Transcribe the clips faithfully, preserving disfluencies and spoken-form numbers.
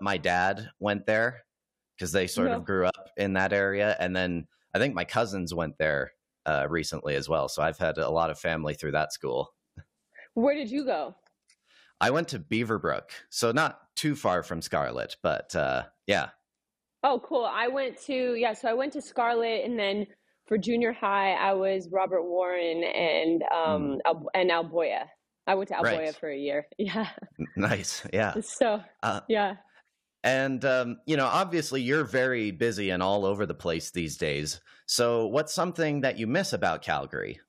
my dad went there because they sort No. of grew up in that area. And then I think my cousins went there uh, recently as well. So I've had a lot of family through that school. Where did you go? I went to Beaverbrook, so not too far from Scarlett, but uh, yeah. Oh, cool. I went to, yeah, so I went to Scarlett, and then for junior high, I was Robert Warren and um Mm. Al- and Alboya. I went to Alboya Right. for a year. Yeah. Nice. Yeah. So, Uh, yeah. and, um, you know, obviously you're very busy and all over the place these days. So what's something that you miss about Calgary?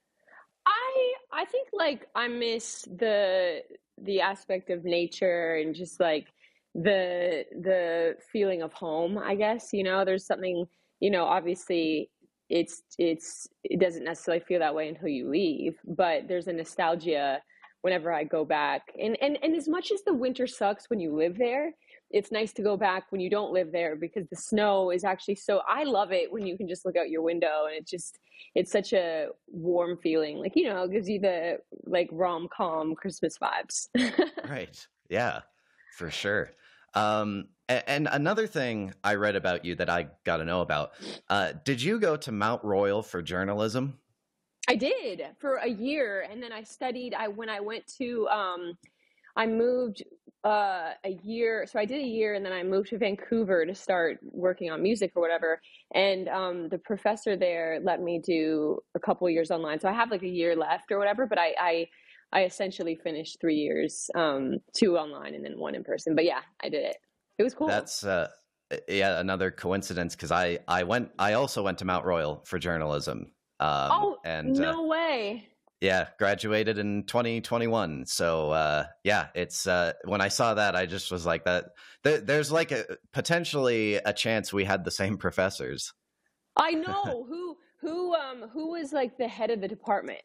I I think like I miss the the aspect of nature and just like the the feeling of home, I guess. You know, there's something, you know, obviously it's it's it doesn't necessarily feel that way until you leave, but there's a nostalgia whenever I go back. And and and as much as the winter sucks when you live there, it's nice to go back when you don't live there because the snow is actually so I love it when you can just look out your window and it just it's such a warm feeling. Like, you know, it gives you the like rom-com Christmas vibes. Right. Yeah, for sure. Um, a- and another thing I read about you that I got to know about, uh, did you go to Mount Royal for journalism? I did for a year, and then I studied. I when I went to, um, I moved uh, a year. So I did a year, and then I moved to Vancouver to start working on music or whatever. And um, the professor there let me do a couple years online. So I have like a year left or whatever. But I I, I essentially finished three years, um, two online and then one in person. But yeah, I did it. It was cool. That's uh, yeah, another coincidence because I I went I also went to Mount Royal for journalism. Um, oh and no uh, way! yeah, graduated in twenty twenty-one. So uh, yeah, it's uh, when I saw that, I just was like that. Th- there's like a potentially a chance we had the same professors. I know who who um who was like the head of the department.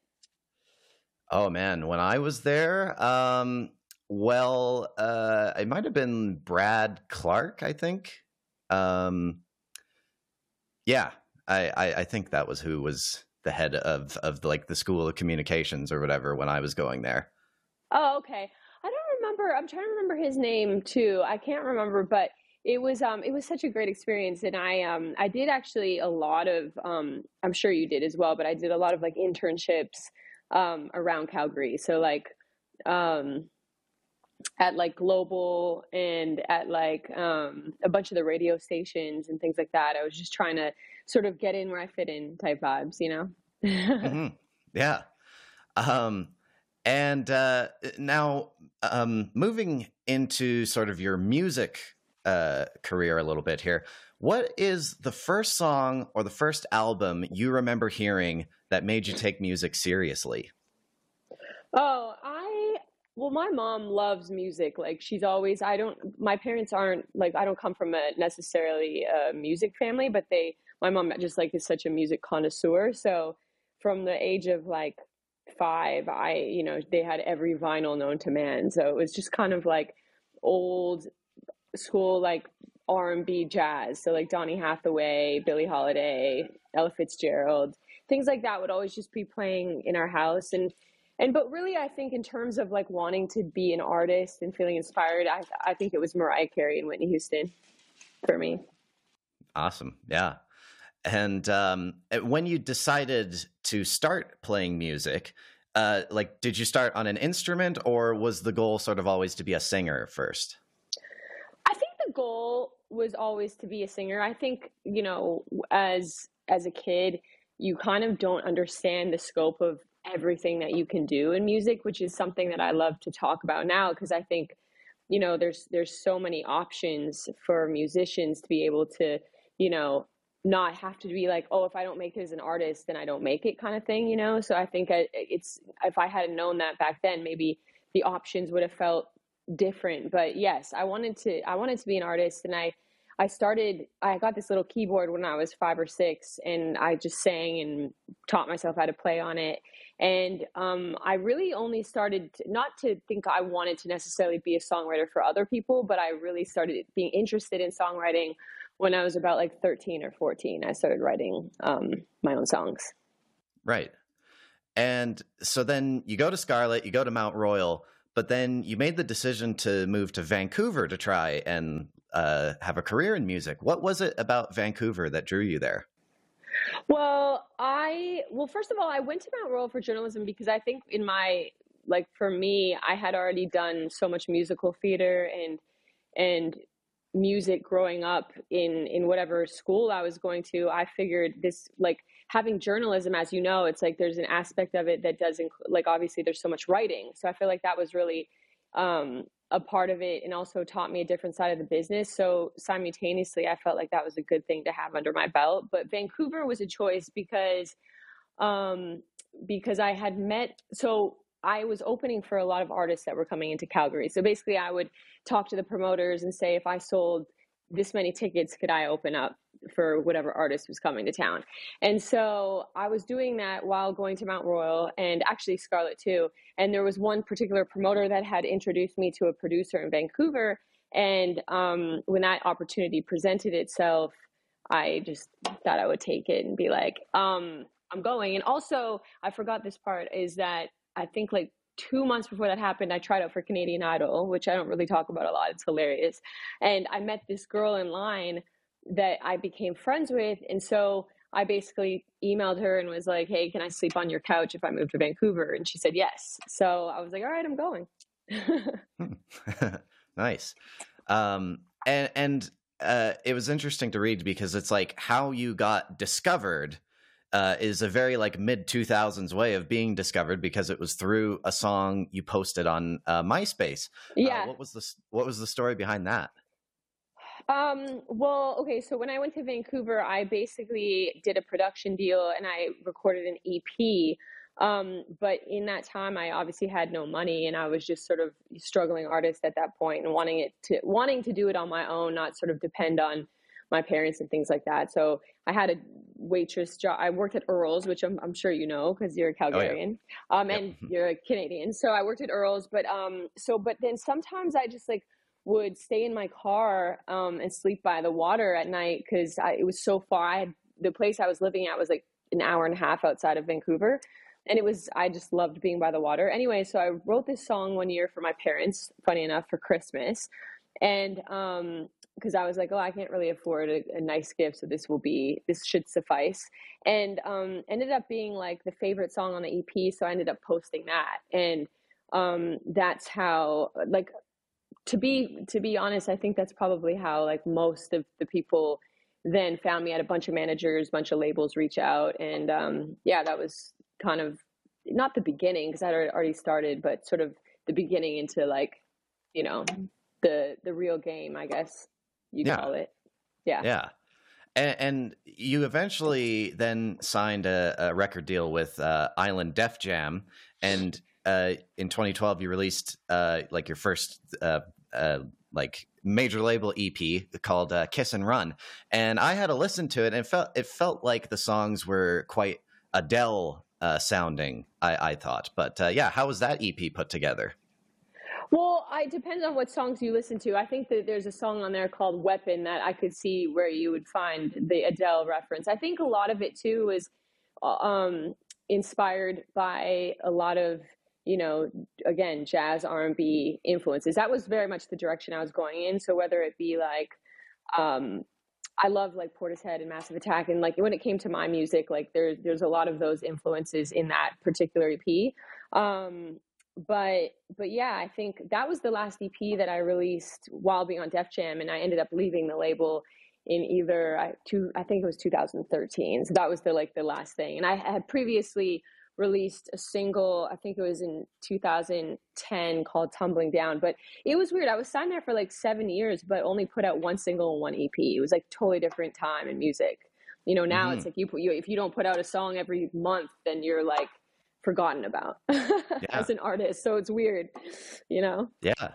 Oh man, when I was there, um, well, uh, it might have been Brad Clark, I think. Um, yeah, I, I, I think that was who was the head of of like the School of Communications or whatever when I was going there. Oh, okay. I don't remember. I'm trying to remember his name too. I can't remember, but it was um it was such a great experience, and I um I did actually a lot of um I'm sure you did as well, but I did a lot of like internships um around Calgary. So like um at like Global and at like um a bunch of the radio stations and things like that. I was just trying to sort of get in where I fit in type vibes, you know? Hmm. Yeah. Um, and uh, now, um, moving into sort of your music uh, career a little bit here, what is the first song or the first album you remember hearing that made you take music seriously? Oh, I well, my mom loves music. Like she's always, I don't, my parents aren't like, I don't come from a necessarily a music family, but they, my mom just like is such a music connoisseur. So from the age of like five, I, you know, they had every vinyl known to man. So it was just kind of like old school, like R and B jazz. So like Donny Hathaway, Billie Holiday, Ella Fitzgerald, things like that would always just be playing in our house. And and but really, I think in terms of like wanting to be an artist and feeling inspired, I I think it was Mariah Carey and Whitney Houston for me. Awesome. Yeah. And um, when you decided to start playing music, uh, like, did you start on an instrument or was the goal sort of always to be a singer first? I think the goal was always to be a singer. I think, you know, as as a kid, you kind of don't understand the scope of everything that you can do in music, which is something that I love to talk about now because I think, you know, there's there's so many options for musicians to be able to, you know, not have to be like, oh, if I don't make it as an artist, then I don't make it kind of thing, you know? So I think I, it's, if I hadn't known that back then, maybe the options would have felt different. But yes, I wanted to, I wanted to be an artist. And I, I started, I got this little keyboard when I was five or six and I just sang and taught myself how to play on it. And um, I really only started, to, not to think I wanted to necessarily be a songwriter for other people, but I really started being interested in songwriting when I was about like thirteen or fourteen. I started writing um, my own songs. Right. And so then you go to Scarlett, you go to Mount Royal, but then you made the decision to move to Vancouver to try and uh, have a career in music. What was it about Vancouver that drew you there? Well, I well, first of all, I went to Mount Royal for journalism because I think in my like for me, I had already done so much musical theater and and music growing up in in whatever school I was going to. I figured this like having journalism, as you know, it's like there's an aspect of it that doesn't like obviously there's so much writing. So I feel like that was really um, a part of it, and also taught me a different side of the business. So simultaneously, I felt like that was a good thing to have under my belt. But Vancouver was a choice because um, because I had met so. I was opening for a lot of artists that were coming into Calgary. So basically I would talk to the promoters and say, if I sold this many tickets, could I open up for whatever artist was coming to town? And so I was doing that while going to Mount Royal, and actually Scarlett too. And there was one particular promoter that had introduced me to a producer in Vancouver. And um, when that opportunity presented itself, I just thought I would take it and be like, um, I'm going. And also, I forgot this part, is that I think like two months before that happened, I tried out for Canadian Idol, which I don't really talk about a lot. It's hilarious. And I met this girl in line that I became friends with. And so I basically emailed her and was like, hey, can I sleep on your couch if I move to Vancouver? And she said yes. So I was like, all right, I'm going. Nice. Um, and and uh, it was interesting to read because it's like how you got discovered Uh, is a very like mid two thousands way of being discovered because it was through a song you posted on uh, MySpace. Yeah. Uh, what was the what was the story behind that? Um, well, okay. So when I went to Vancouver, I basically did a production deal and I recorded an E P. Um, but in that time, I obviously had no money, and I was just sort of struggling artist at that point and wanting it to wanting to do it on my own, not sort of depend on my parents and things like that. So I had a waitress job. I worked at Earl's, which I'm, I'm sure you know because you're a Calgarian, oh, yeah. um, Yep. and you're a Canadian. So I worked at Earl's, but um, so but then sometimes I just like would stay in my car um, and sleep by the water at night because it was so far. I had the place I was living at was like an hour and a half outside of Vancouver, and it was I just loved being by the water. Anyway, so I wrote this song one year for my parents, funny enough, for Christmas, and um, because I was like, oh, I can't really afford a, a nice gift, so this will be, this should suffice. And um, ended up being like the favorite song on the E P, so I ended up posting that. And um, that's how, like, to be to be honest, I think that's probably how like most of the people then found me. At a bunch of managers, bunch of labels reach out, and um, yeah, that was kind of not the beginning because I had already started, but sort of the beginning into like, you know, the the real game, I guess you Yeah. call it. Yeah. Yeah. And, and you eventually then signed a, a record deal with uh, Island Def Jam, and uh, in twenty twelve you released uh, like your first uh, uh, like major label E P called uh, Kiss and Run. And I had to listen to it, and it felt it felt like the songs were quite Adele uh, sounding, I, I thought. But uh, yeah, how was that E P put together? Well, it depends on what songs you listen to. I think that there's a song on there called Weapon that I could see where you would find the Adele reference. I think a lot of it too is um, inspired by a lot of, you know, again, jazz, R and B influences. That was very much the direction I was going in. So whether it be like, um, I love like Portishead and Massive Attack, and like when it came to my music, like there's there's a lot of those influences in that particular E P. Um, but but yeah, I think that was the last E P that I released while being on Def Jam, and I ended up leaving the label in either I, two, I think it was two thousand thirteen. So that was the like the last thing, and I had previously released a single, I think it was in two thousand ten, called Tumbling Down. But it was weird. I was signed there for like seven years, but only put out one single and one E P. It was like totally different time in music. You know, now mm-hmm. It's like you put you if you don't put out a song every month, then you're like forgotten about yeah. as an artist. So it's weird, you know? Yeah.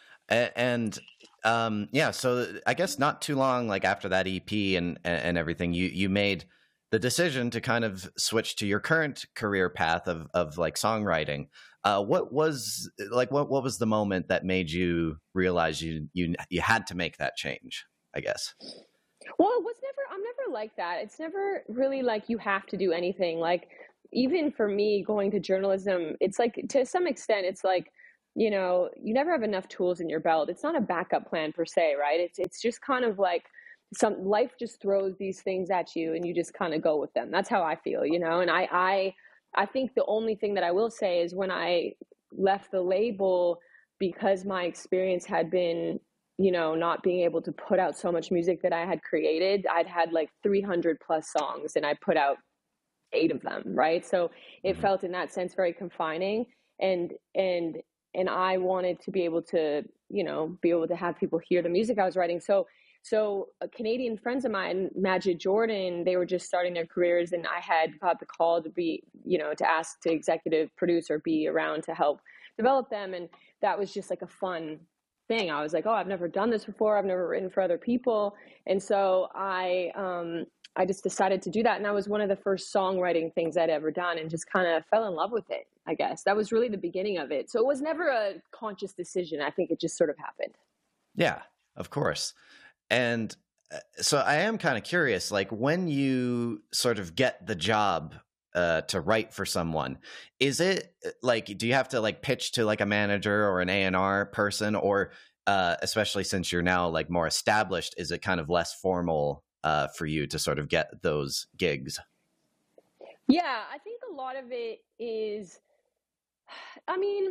And um, yeah, so I guess not too long like after that E P and and everything, you you made the decision to kind of switch to your current career path of of like songwriting. Uh, what was like what what was the moment that made you realize you you you had to make that change, I guess? Well, it was never I'm never like that. It's never really like you have to do anything. Like even for me going to journalism, it's like to some extent it's like you know, you never have enough tools in your belt. It's not a backup plan per se, right? It's it's just kind of like some life just throws these things at you and you just kind of go with them. That's how I feel, you know. And I I I think the only thing that I will say is when I left the label, because my experience had been, you know, not being able to put out so much music that I had created. I'd had like three hundred plus songs and I put out eight of them, right? So it Mm-hmm. felt in that sense very confining, and and and I wanted to be able to, you know, be able to have people hear the music I was writing. So so uh, Canadian friends of mine, Majid Jordan, they were just starting their careers, and I had got the call to be, you know, to ask to executive produce or be around to help develop them, and that was just like a fun thing. I was like, oh, I've never done this before. I've never written for other people, and so I um, I just decided to do that. And that was one of the first songwriting things I'd ever done, and just kind of fell in love with it, I guess. That was really the beginning of it. So it was never a conscious decision. I think it just sort of happened. Yeah, of course. And uh, so I am kind of curious, like when you sort of get the job uh, to write for someone, is it like, do you have to like pitch to like a manager or an A and R person, or uh, especially since you're now like more established, is it kind of less formal uh, for you to sort of get those gigs? Yeah, I think a lot of it is, I mean,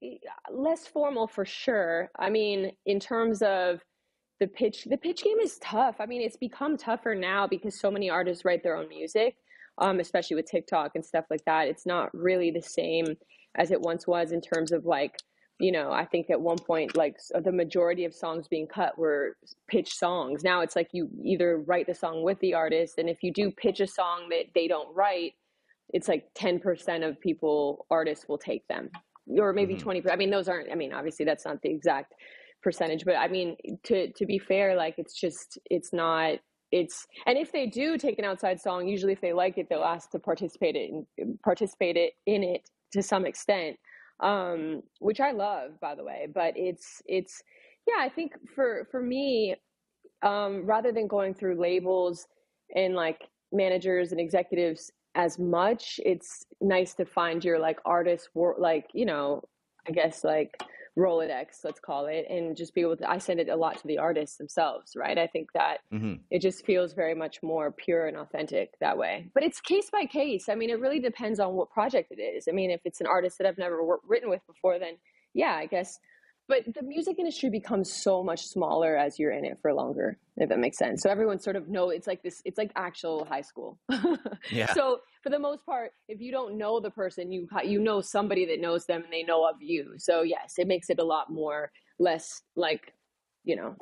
less formal for sure. I mean, in terms of the pitch, the pitch game is tough. I mean, it's become tougher now because so many artists write their own music, um, especially with TikTok and stuff like that. It's not really the same as it once was in terms of like, you know, I think at one point, like the majority of songs being cut were pitch songs. Now it's like you either write the song with the artist, and if you do pitch a song that they don't write, it's like ten percent of people, artists will take them, or maybe Mm-hmm. twenty percent. I mean, those aren't, I mean, obviously that's not the exact percentage, but I mean, to, to be fair, like it's just, it's not, it's, and if they do take an outside song, usually if they like it, they'll ask to participate it in, participate it in it to some extent, um, which I love, by the way. But it's, it's, yeah, I think for, for me, um, rather than going through labels and like managers and executives as much, it's nice to find your like artist, like, you know, I guess like Rolodex, let's call it, and just be able to, I send it a lot to the artists themselves, right? I think that Mm-hmm. it just feels very much more pure and authentic that way. But it's case by case. I mean, it really depends on what project it is. I mean, if it's an artist that I've never wor- written with before, then yeah, I guess. But the music industry becomes so much smaller as you're in it for longer, if that makes sense. So everyone sort of know, it's like this, it's like actual high school. Yeah. So for the most part, if you don't know the person, you you know somebody that knows them and they know of you. So yes, it makes it a lot more less like, you know,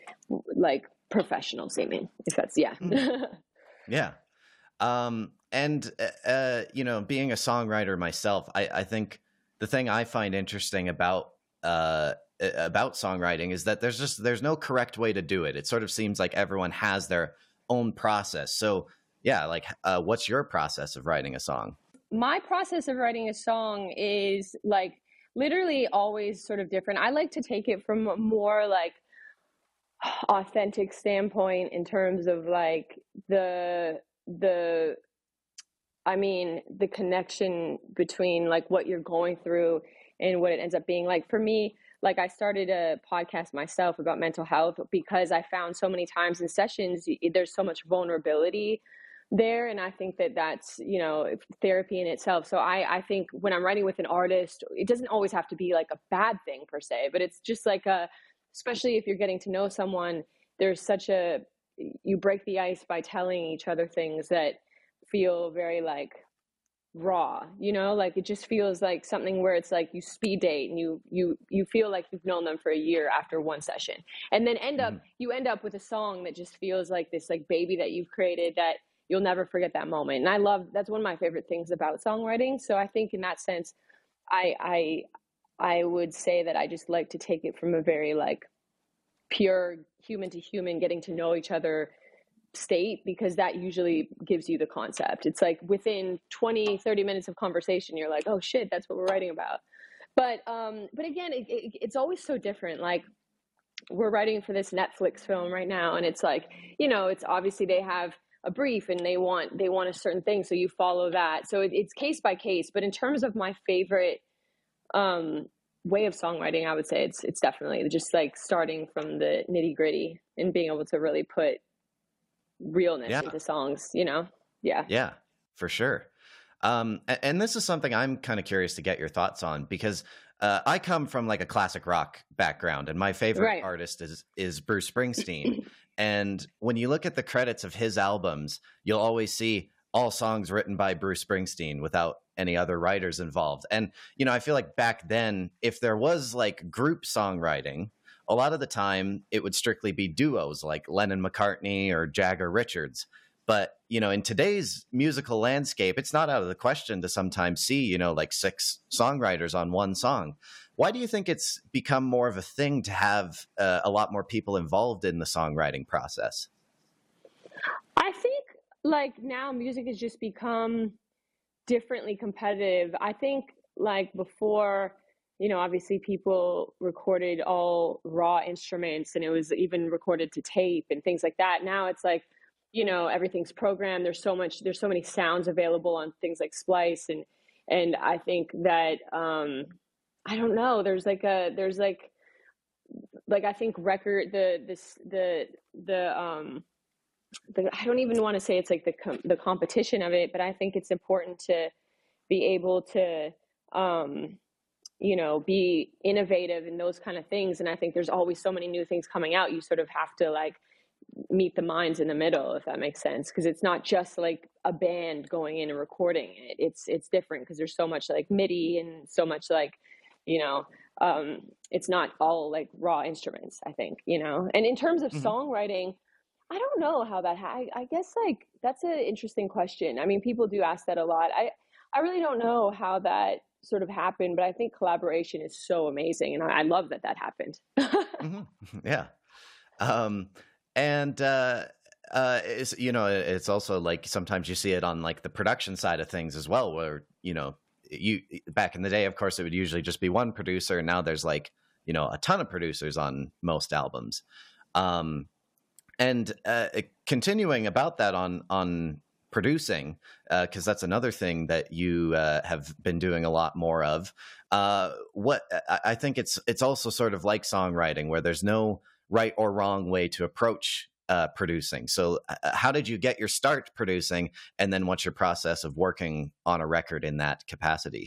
like professional seeming, if that's, yeah. Mm. Yeah. Um, and, uh, you know, being a songwriter myself, I, I think the thing I find interesting about, uh, about songwriting is that there's just, there's no correct way to do it. It sort of seems like everyone has their own process. So yeah, like, uh, what's your process of writing a song? My process of writing a song is like literally always sort of different. I like to take it from a more like authentic standpoint in terms of like the, the, I mean, the connection between like what you're going through and what it ends up being. Like for me, like I started a podcast myself about mental health because I found so many times in sessions, there's so much vulnerability there. And I think that that's, you know, therapy in itself. So I, I think when I'm writing with an artist, it doesn't always have to be like a bad thing per se, but it's just like a, especially if you're getting to know someone, there's such a, you break the ice by telling each other things that feel very like raw, you know, like it just feels like something where it's like you speed date and you you you feel like you've known them for a year after one session, and then end up Mm-hmm. you end up with a song that just feels like this like baby that you've created that you'll never forget that moment. And I love, that's one of my favorite things about songwriting. So I think in that sense, I I I would say that I just like to take it from a very like pure human to human, getting to know each other state, because that usually gives you the concept. It's like within twenty, thirty minutes of conversation, you're like, oh shit, that's what we're writing about. But um, but again, it, it, it's always so different. Like we're writing for this Netflix film right now, and it's like, you know, it's obviously they have a brief and they want they want a certain thing, so you follow that. So it, it's case by case. But in terms of my favorite um, way of songwriting, I would say it's it's definitely just like starting from the nitty gritty and being able to really put realness Yeah. into songs, you know? Yeah. Yeah, for sure. Um, a- and this is something I'm kind of curious to get your thoughts on because uh, I come from like a classic rock background, and my favorite Right. artist is is Bruce Springsteen. And when you look at the credits of his albums, you'll always see all songs written by Bruce Springsteen without any other writers involved. And you know, I feel like back then, if there was like group songwriting, a lot of the time it would strictly be duos like Lennon McCartney or Jagger Richards. But, you know, in today's musical landscape, it's not out of the question to sometimes see, you know, like six songwriters on one song. Why do you think it's become more of a thing to have uh, a lot more people involved in the songwriting process? I think like now music has just become differently competitive. I think like before, you know, obviously people recorded all raw instruments and it was even recorded to tape and things like that. Now it's like, you know, everything's programmed. There's so much, there's so many sounds available on things like Splice. And, and I think that, um, I don't know, there's like a, there's like, like, I think record, the, this, the, the, um, the, I don't even want to say it's like the, com- the competition of it, but I think it's important to be able to, um, you know, be innovative in those kind of things. And I think there's always so many new things coming out. You sort of have to like meet the minds in the middle, if that makes sense. Cause it's not just like a band going in and recording it. It's, it's different because there's so much like MIDI and so much like, you know, um, it's not all like raw instruments, I think, you know. And in terms of Mm-hmm. songwriting, I don't know how that, ha- I, I guess like that's an interesting question. I mean, people do ask that a lot. I, I really don't know how that sort of happened, but I think collaboration is so amazing. And I, I love that that happened. Mm-hmm. Yeah. Um, and, uh, uh, it's, you know, it's also like sometimes you see it on like the production side of things as well, where, you know, you back in the day, of course, it would usually just be one producer. And now there's like, you know, a ton of producers on most albums. Um, and uh, continuing about that on, on producing, because uh, that's another thing that you uh, have been doing a lot more of. Uh, what I, I think it's, it's also sort of like songwriting where there's no right or wrong way to approach uh, producing. So uh, how did you get your start producing? And then what's your process of working on a record in that capacity?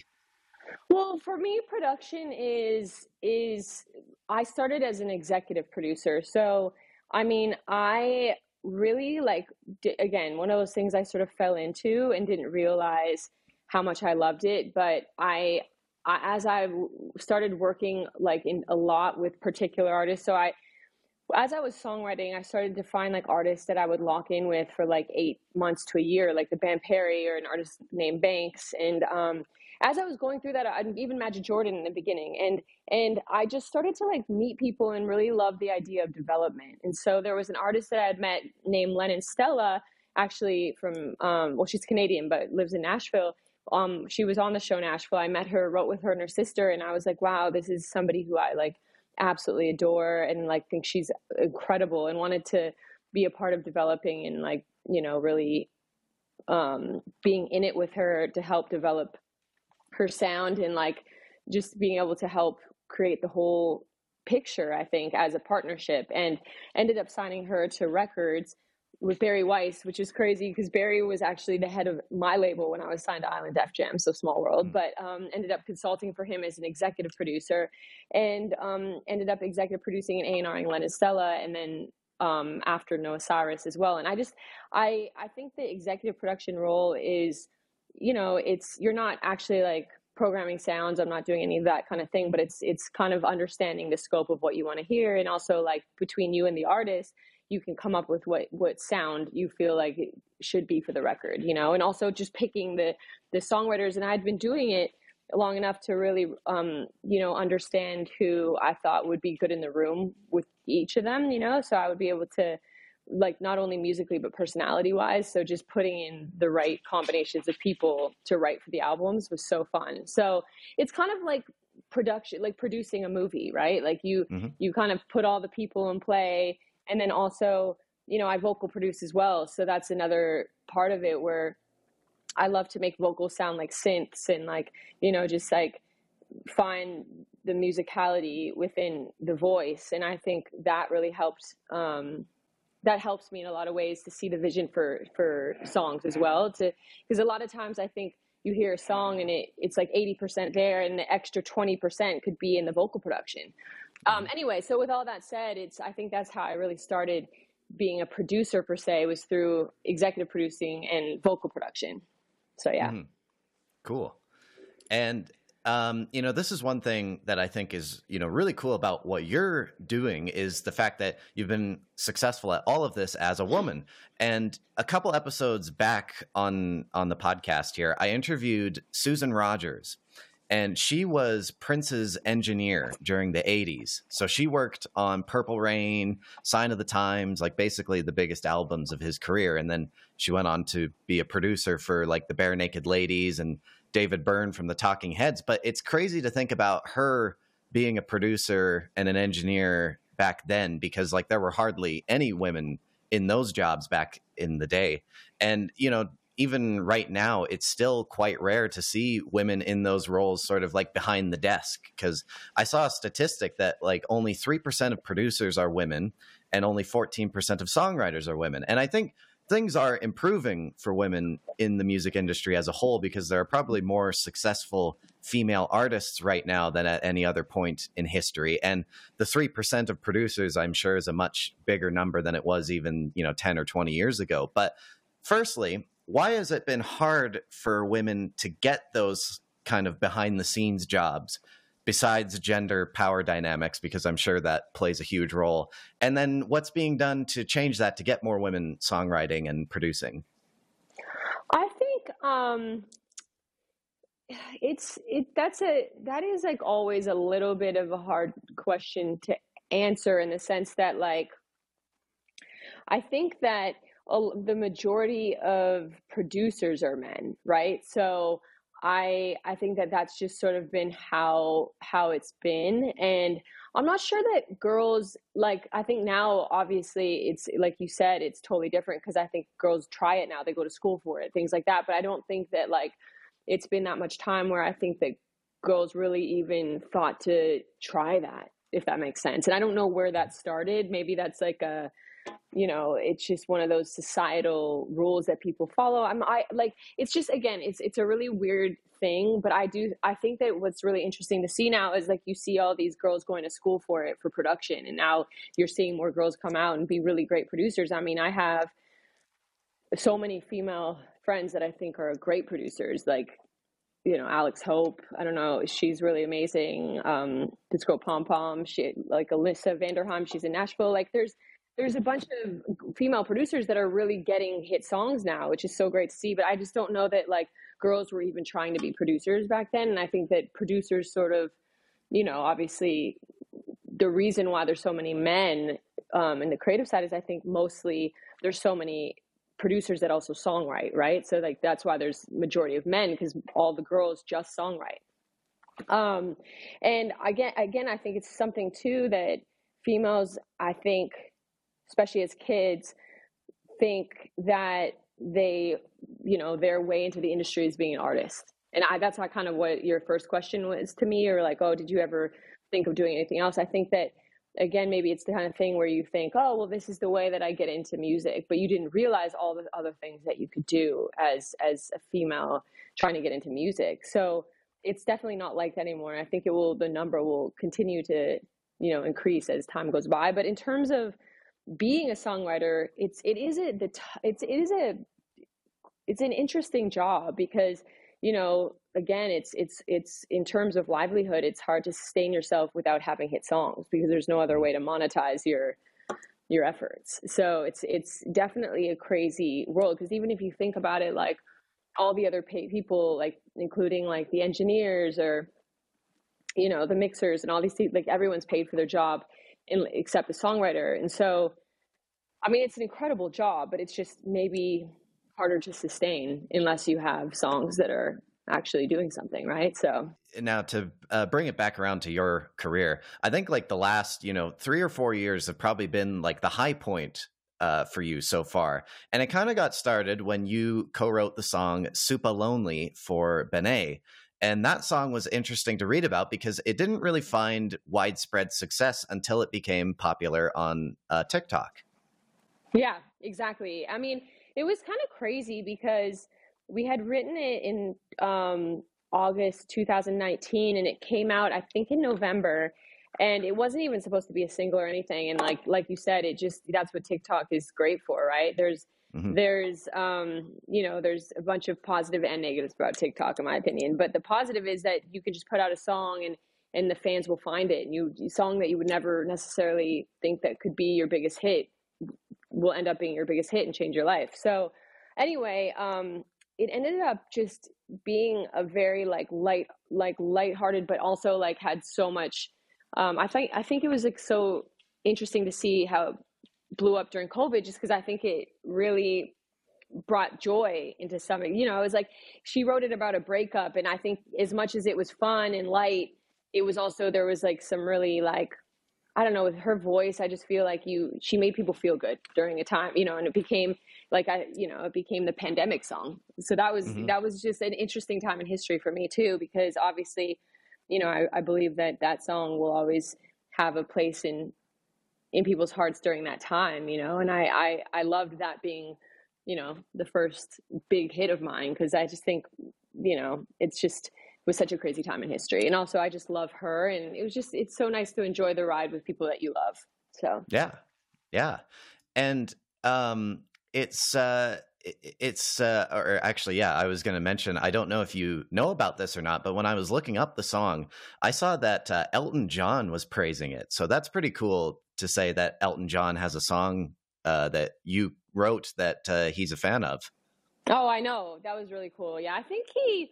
Well, for me, production is, is I started as an executive producer. So, I mean, I really like, di- again, one of those things I sort of fell into and didn't realize how much I loved it. But I, I as I w- started working like in a lot with particular artists, so I, as I was songwriting, I started to find like artists that I would lock in with for like eight months to a year, like the band Perry or an artist named Banks. And um, as I was going through that, I even Magic Jordan in the beginning, and and I just started to like meet people and really love the idea of development. And so there was an artist that I had met named Lennon Stella, actually from um, well, she's Canadian but lives in Nashville. Um, she was on the show Nashville. I met her, wrote with her and her sister, and I was like, wow, this is somebody who I like absolutely adore and like think she's incredible, and wanted to be a part of developing and like, you know, really um being in it with her to help develop her sound and like just being able to help create the whole picture, I think, as a partnership. And ended up signing her to records with Barry Weiss, which is crazy because Barry was actually the head of my label when I was signed to Island Def Jam, so small world, but um, ended up consulting for him as an executive producer, and um, ended up executive producing and A and R-ing Lennon Stella, and then um, after Noah Cyrus as well. And I just, I, I think the executive production role is, you know, it's, you're not actually like programming sounds. I'm not doing any of that kind of thing, but it's, it's kind of understanding the scope of what you want to hear. And also like between you and the artist, you can come up with what, what sound you feel like it should be for the record, you know, and also just picking the, the songwriters. And I'd been doing it long enough to really, um, you know, understand who I thought would be good in the room with each of them, you know, so I would be able to like not only musically, but personality wise. So just putting in the right combinations of people to write for the albums was so fun. So it's kind of like production, like producing a movie, right? Like you, Mm-hmm. you kind of put all the people in play. And then also, you know, I vocal produce as well. So that's another part of it where I love to make vocals sound like synths and like, you know, just like find the musicality within the voice. And I think that really helps, um, that helps me in a lot of ways to see the vision for, for songs as well. To, because a lot of times I think you hear a song and it, it's like eighty percent there and the extra twenty percent could be in the vocal production. Um, anyway, so with all that said, it's, I think that's how I really started being a producer per se, was through executive producing and vocal production. So yeah. Mm-hmm. Cool. And, um, you know, this is one thing that I think is, you know, really cool about what you're doing is the fact that you've been successful at all of this as a woman. And a couple episodes back on, on the podcast here, I interviewed Susan Rogers, and she was Prince's engineer during the eighties. So she worked on Purple Rain, Sign of the Times, like basically the biggest albums of his career. And then she went on to be a producer for like the Bare Naked Ladies and David Byrne from the Talking Heads. But it's crazy to think about her being a producer and an engineer back then, because like there were hardly any women in those jobs back in the day. And, you know, even right now, it's still quite rare to see women in those roles sort of like behind the desk. Because I saw a statistic that like only three percent of producers are women and only fourteen percent of songwriters are women. And I think things are improving for women in the music industry as a whole, because there are probably more successful female artists right now than at any other point in history. And the three percent of producers, I'm sure, is a much bigger number than it was even, you know, ten or twenty years ago. But firstly, why has it been hard for women to get those kind of behind the scenes jobs besides gender power dynamics? Because I'm sure that plays a huge role. And then what's being done to change that, to get more women songwriting and producing? I think um, it's it that's a that is like always a little bit of a hard question to answer, in the sense that like I think that the majority of producers are men, right? So I I think that that's just sort of been how how it's been. And I'm not sure that girls, like, I think now obviously it's like you said, it's totally different, because I think girls try it now, they go to school for it, things like that. But I don't think that like it's been that much time where I think that girls really even thought to try that, if that makes sense. And I don't know where that started. Maybe that's like a, you know, it's just one of those societal rules that people follow. I'm I like, it's just, again, it's, it's a really weird thing, but I do, I think that what's really interesting to see now is like, you see all these girls going to school for it, for production. And now you're seeing more girls come out and be really great producers. I mean, I have so many female friends that I think are great producers, like, you know, Alex Hope, I don't know, she's really amazing. Um, this girl Pom Pom, she, like Alyssa Vanderheim, she's in Nashville. Like there's, there's a bunch of female producers that are really getting hit songs now, which is so great to see. But I just don't know that like girls were even trying to be producers back then. And I think that producers sort of, you know, obviously the reason why there's so many men um, in the creative side is I think mostly there's so many producers that also songwrite, right? So like that's why there's majority of men, because all the girls just songwrite. Um, and again, again, I think it's something too that females, I think, especially as kids, think that they, you know, their way into the industry is being an artist. And I, that's not kind of what your first question was to me, or like, oh, did you ever think of doing anything else? I think that, again, maybe it's the kind of thing where you think, oh, well, this is the way that I get into music, but you didn't realize all the other things that you could do as, as a female trying to get into music. So it's definitely not like that anymore. I think it will, the number will continue to, you know, increase as time goes by. But in terms of being a songwriter, it's it is a the it's it is a it's an interesting job, because, you know, again, it's it's it's in terms of livelihood, it's hard to sustain yourself without having hit songs, because there's no other way to monetize your your efforts. So it's it's definitely a crazy world, because even if you think about it, like all the other pay people, like including like the engineers or, you know, the mixers and all these things, like everyone's paid for their job in, except the songwriter. And so, I mean, it's an incredible job, but it's just maybe harder to sustain unless you have songs that are actually doing something, right? So now to uh, bring it back around to your career, I think like the last, you know, three or four years have probably been like the high point uh, for you so far. And it kind of got started when you co-wrote the song Super Lonely for Benet. And that song was interesting to read about because it didn't really find widespread success until it became popular on uh, TikTok. Yeah, exactly. I mean, it was kind of crazy because we had written it in um, August two thousand nineteen, and it came out, I think, in November. And it wasn't even supposed to be a single or anything. And like like you said, it just that's what TikTok is great for, right? There's Mm-hmm. there's um, you know, there's a bunch of positive and negatives about TikTok, in my opinion. But the positive is that you can just put out a song and and the fans will find it. And you a song that you would never necessarily think that could be your biggest hit will end up being your biggest hit and change your life. So anyway, um, it ended up just being a very like light, like lighthearted, but also like had so much. Um, I think I think it was like so interesting to see how it blew up during COVID, just because I think it really brought joy into something. You know, it was like she wrote it about a breakup, and I think as much as it was fun and light, it was also there was like some really like I don't know, with her voice, I just feel like you, she made people feel good during a time, you know, and it became like, I, you know, it became the pandemic song. So that was, Mm-hmm. that was just an interesting time in history for me too, because obviously, you know, I, I believe that that song will always have a place in, in people's hearts during that time, you know, and I, I, I loved that being, you know, the first big hit of mine. Cause I just think, you know, it's just, was such a crazy time in history. And also I just love her. And it was just, it's so nice to enjoy the ride with people that you love. So, Yeah. Yeah. And um, it's, uh, it- it's, uh, or actually, yeah, I was going to mention, I don't know if you know about this or not, but when I was looking up the song, I saw that uh, Elton John was praising it. So that's pretty cool to say that Elton John has a song uh, that you wrote that uh, he's a fan of. oh, I know. That was really cool. Yeah. I think he,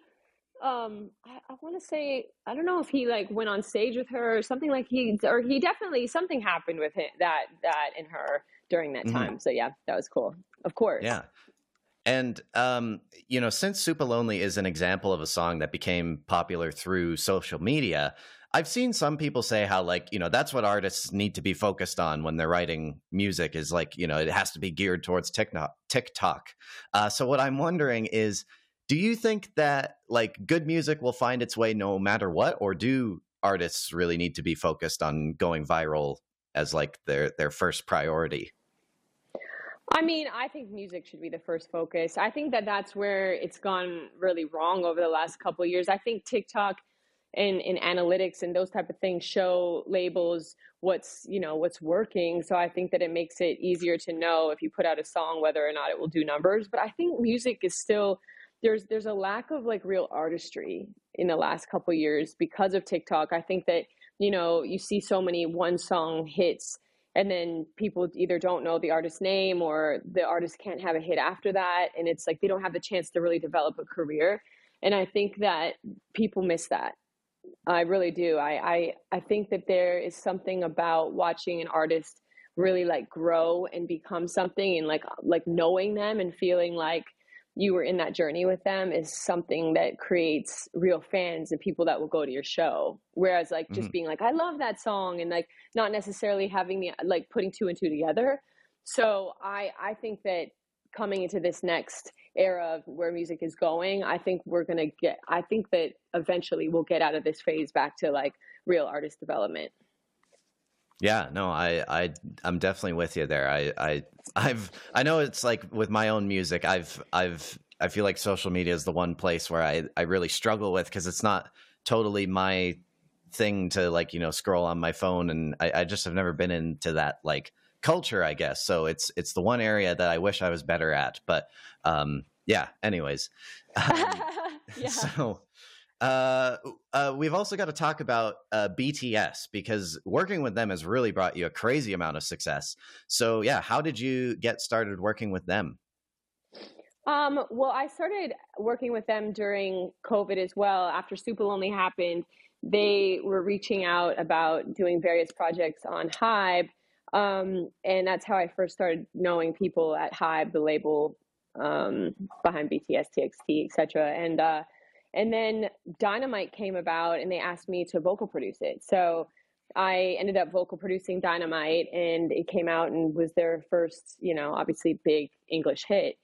um, I, I want to say, I don't know if he like went on stage with her or something like he, or he definitely, something happened with him, that, that and her during that Mm-hmm. time. So yeah, that was cool. Of course. Yeah. And, um, you know, since Super Lonely is an example of a song that became popular through social media, I've seen some people say how, like, you know, that's what artists need to be focused on when they're writing music is like, you know, it has to be geared towards TikTok. TikTok. Uh, so what I'm wondering is, do you think that like good music will find its way no matter what, or do artists really need to be focused on going viral as like their their first priority? I mean, I think music should be the first focus. I think that that's where it's gone really wrong over the last couple of years. I think TikTok and, and analytics and those type of things show labels what's, you know, what's working. So I think that it makes it easier to know if you put out a song, whether or not it will do numbers. But I think music is still, there's, there's a lack of like real artistry in the last couple of years because of TikTok. I think that, you know, you see so many one song hits, and then people either don't know the artist's name or the artist can't have a hit after that. And it's like they don't have the chance to really develop a career. And I think that people miss that. I really do. I, I, I think that there is something about watching an artist really like grow and become something, and like like knowing them and feeling like you were in that journey with them is something that creates real fans and people that will go to your show. Whereas like just Mhm. being like, I love that song, and like not necessarily having the like putting two and two together. So I I think that coming into this next era of where music is going, I think we're gonna get I think that eventually we'll get out of this phase back to like real artist development. Yeah, no, I, I, I'm definitely with you there. I, I, I've, I know it's like with my own music, I've, I've, I feel like social media is the one place where I, I really struggle with, because it's not totally my thing to like, you know, scroll on my phone, and I, I just have never been into that like culture, I guess. So it's, it's the one area that I wish I was better at. But, um, yeah. Anyways, um, Yeah. so. Uh, uh, we've also got to talk about uh, B T S, because working with them has really brought you a crazy amount of success. So, yeah, how did you get started working with them? Um, well, I started working with them during COVID as well. After Super Lonely happened, they were reaching out about doing various projects on Hybe. Um, and that's how I first started knowing people at Hybe, the label um, behind B T S, T X T, et cetera. And, uh, and then Dynamite came about, and they asked me to vocal produce it. So I ended up vocal producing Dynamite, and it came out and was their first, you know, obviously big English hit.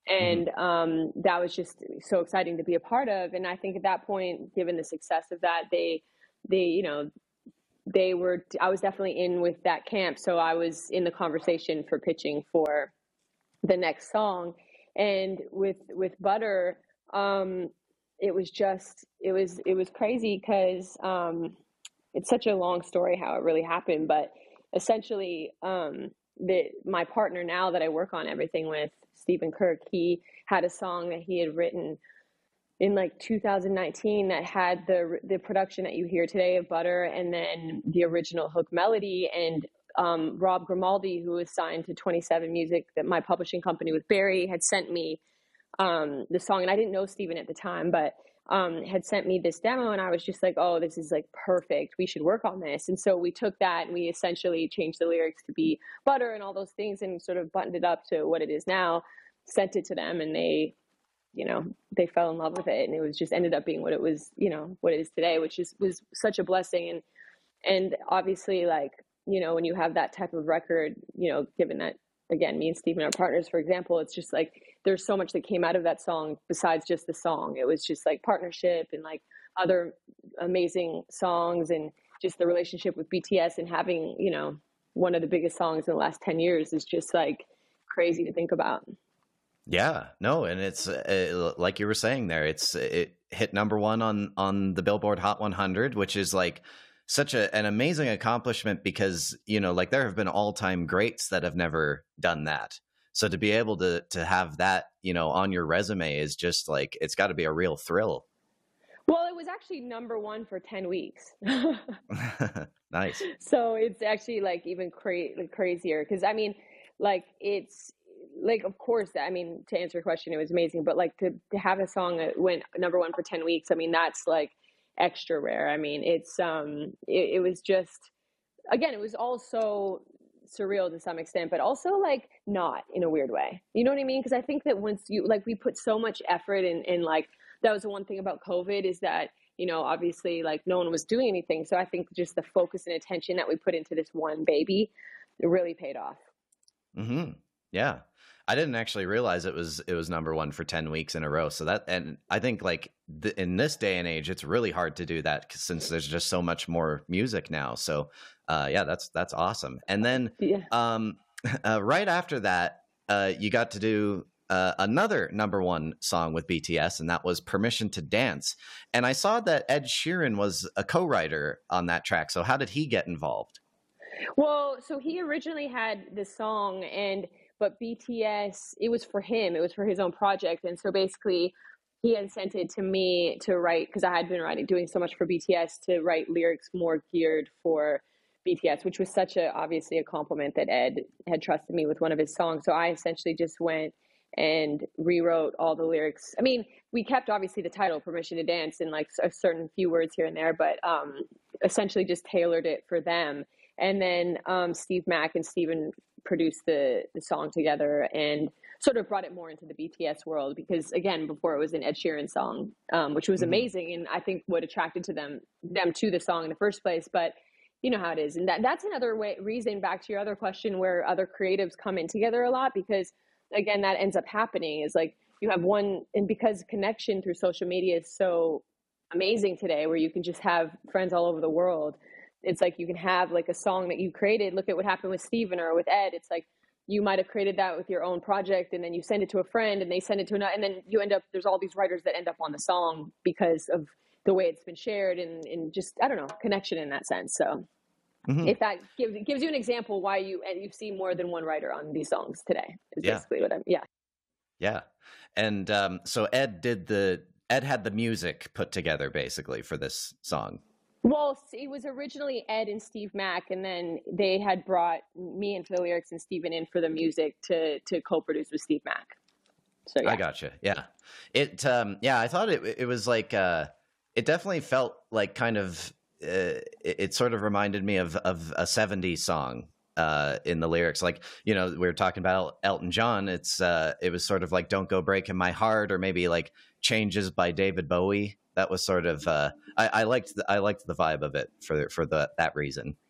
And um, that was just so exciting to be a part of. And I think at that point, given the success of that, they, they, you know, they were, I was definitely in with that camp. So I was in the conversation for pitching for the next song. And with, with Butter, um, it was just, it was, it was crazy because um, it's such a long story how it really happened. But essentially, um, the, my partner now that I work on everything with, Stephen Kirk, he had a song that he had written in like two thousand nineteen that had the the production that you hear today of Butter, and then the original hook melody. And um, Rob Grimaldi, who was signed to twenty-seven Music, that my publishing company with Barry, had sent me um, the song, and I didn't know Stephen at the time, but um, had sent me this demo, and I was just like, oh, this is like perfect. We should work on this. And so we took that and we essentially changed the lyrics to be Butter and all those things, and sort of buttoned it up to what it is now. Sent it to them, and they, you know, they fell in love with it, and it was just ended up being what it was, you know, what it is today, which is was such a blessing. And and obviously, like, you know, when you have that type of record, you know, given that, again, me and Stephen are partners, for example, it's just like there's so much that came out of that song besides just the song. It was just like partnership and like other amazing songs, and just the relationship with B T S, and having, you know, one of the biggest songs in the last ten years is just like crazy to think about. Yeah, no, and it's uh, like you were saying there, it's it hit number one on on the Billboard Hot one hundred, which is like such a, an amazing accomplishment, because, you know, like there have been all-time greats that have never done that. So to be able to to have that, you know, on your resume is just like, it's got to be a real thrill. Well, it was actually number one for ten weeks. Nice. So it's actually like even cra- like crazier, because I mean, like it's like, of course, I mean, to answer your question, it was amazing, but like to, to have a song that went number one for ten weeks, I mean, that's like extra rare. I mean, it's, um, it, it was just, again, it was all so surreal to some extent, but also like not in a weird way. You know what I mean? Because I think that once you, like, we put so much effort in, in like, that was the one thing about COVID, is that, you know, obviously like no one was doing anything. So I think just the focus and attention that we put into this one baby, it really paid off. Mm-hmm. Yeah. I didn't actually realize it was it was number one for ten weeks in a row. So that, and I think like th- in this day and age, it's really hard to do that since there's just so much more music now. So uh, yeah, that's that's awesome. And then yeah. um, uh, right after that, uh, you got to do uh, another number one song with B T S, and that was Permission to Dance. And I saw that Ed Sheeran was a co-writer on that track. So how did he get involved? Well, so he originally had this song, and but B T S, it was for him. It was for his own project. And so basically he had sent it to me to write, because I had been writing, doing so much for B T S, to write lyrics more geared for B T S, which was such a, obviously a compliment that Ed had trusted me with one of his songs. So I essentially just went and rewrote all the lyrics. I mean, we kept obviously the title, Permission to Dance, and like a certain few words here and there, but um, essentially just tailored it for them. And then um, Steve Mack and Stephen produced the, the song together and sort of brought it more into the B T S world, because again, before it was an Ed Sheeran song, um, which was mm-hmm. amazing. And I think what attracted to them, them to the song in the first place, but you know how it is. And that that's another way, reason, back to your other question, where other creatives come in together a lot, because again, that ends up happening is like you have one, and because connection through social media is so amazing today, where you can just have friends all over the world. It's like you can have like a song that you created. Look at what happened with Steven or with Ed. It's like you might have created that with your own project, and then you send it to a friend, and they send it to another, and then you end up, there's all these writers that end up on the song because of the way it's been shared, and, and just, I don't know, connection in that sense. So mm-hmm. if that gives gives you an example why you and you see more than one writer on these songs today, is yeah. basically what I'm, yeah. Yeah. And um, so Ed did the, Ed had the music put together basically for this song. Well, it was originally Ed and Steve Mack, and then they had brought me into the lyrics and Steven in for the music to to co-produce with Steve Mack. So yeah. I gotcha. Yeah. It, um, yeah, I thought it, it was like, uh, it definitely felt like kind of, uh, it, it sort of reminded me of, of a seventies song, uh, in the lyrics. Like, you know, we were talking about Elton John. It's, uh, it was sort of like Don't Go Breaking My Heart, or maybe like Changes by David Bowie. That was sort of, uh, I, I liked, the, I liked the vibe of it for, for the, that reason.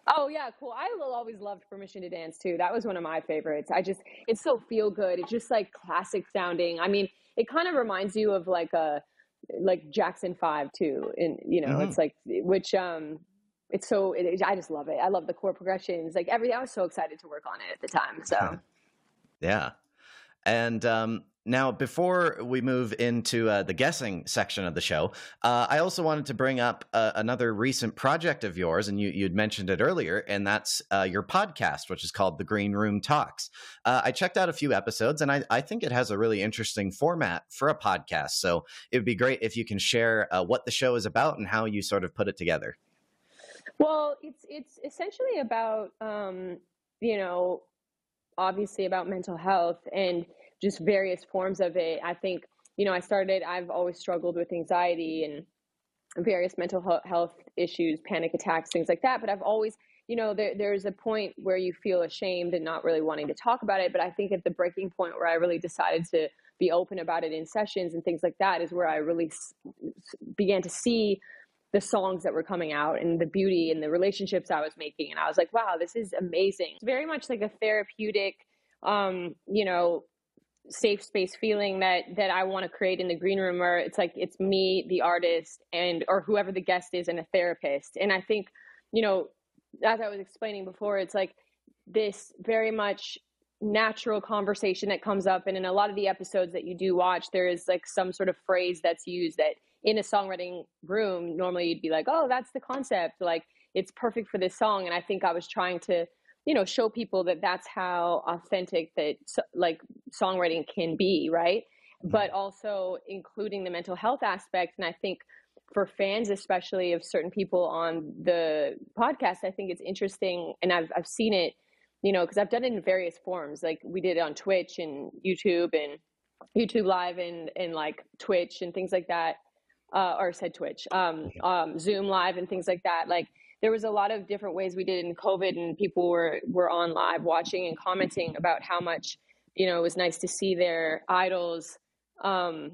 Oh yeah, cool. I l- always loved Permission to Dance too. That was one of my favorites. I just, it's so feel good. It's just like classic sounding. I mean, it kind of reminds you of like a, like Jackson Five too. And you know, Hmm. it's like, which, um, it's so, it, I just love it. I love the chord progressions, like everything. I was so excited to work on it at the time. So. Yeah. And um, now, before we move into uh, the guessing section of the show, uh, I also wanted to bring up uh, another recent project of yours, and you, you'd mentioned it earlier, and that's uh, your podcast, which is called The Green Room Talks. Uh, I checked out a few episodes, and I, I think it has a really interesting format for a podcast. So it would be great if you can share uh, what the show is about and how you sort of put it together. Well, it's it's essentially about um, you know, obviously about mental health and just various forms of it. I think, you know, I started, I've always struggled with anxiety and various mental health issues, panic attacks, things like that. But I've always, you know, there, there's a point where you feel ashamed and not really wanting to talk about it. But I think at the breaking point where I really decided to be open about it in sessions and things like that is where I really s- began to see the songs that were coming out and the beauty and the relationships I was making. And I was like, wow, this is amazing. It's very much like a therapeutic, um, you know, safe space feeling that that I want to create in the green room, where it's like it's me, the artist, and or whoever the guest is, and a therapist. And I think, you know, as I was explaining before, it's like this very much natural conversation that comes up. And in a lot of the episodes that you do watch, there is like some sort of phrase that's used that in a songwriting room, normally you'd be like, oh, that's the concept. Like, it's perfect for this song. And I think I was trying to, you know, show people that that's how authentic that like songwriting can be, right? But also including the mental health aspect. And I think for fans, especially of certain people on the podcast, I think it's interesting. And I've, I've seen it, you know, because I've done it in various forms. Like we did it on Twitch and YouTube and YouTube Live and, and like Twitch and things like that. Uh, or said Twitch, um, um, Zoom Live and things like that. Like there was a lot of different ways we did it in COVID, and people were were on live watching and commenting about how much, you know, it was nice to see their idols um,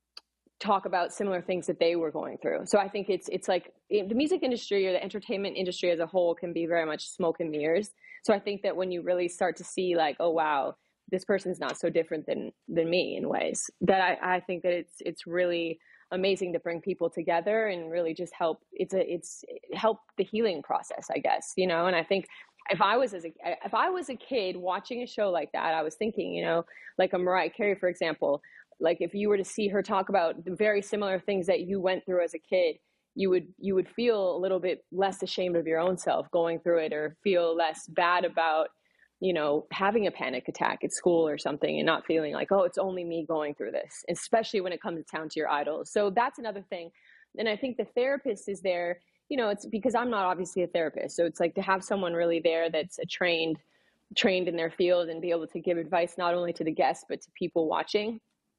talk about similar things that they were going through. So I think it's it's like the music industry or the entertainment industry as a whole can be very much smoke and mirrors. So I think that when you really start to see like, oh wow, this person's not so different than than me in ways, that I, I think that it's it's really amazing to bring people together and really just help. It's a it's help the healing process, I guess, you know. And I think if I was as a if I was a kid watching a show like that, I was thinking, you know, like a Mariah Carey, for example, like if you were to see her talk about the very similar things that you went through as a kid, you would you would feel a little bit less ashamed of your own self going through it, or feel less bad about, you know, having a panic attack at school or something, and not feeling like, oh, it's only me going through this, especially when it comes down to your idols. So that's another thing. And I think the therapist is there, you know, it's because I'm not obviously a therapist. So it's like to have someone really there that's a trained, trained in their field and be able to give advice not only to the guests, but to people watching